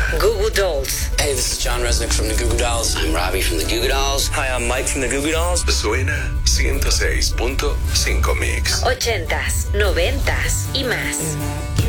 Goo Goo Dolls. Hey, this is John Resnick from the Goo Goo Dolls. I'm Robbie from the Goo Goo Dolls. Hi, I'm Mike from the Goo Goo Dolls. Suena 106.5 Mix. 80s, 90s y más.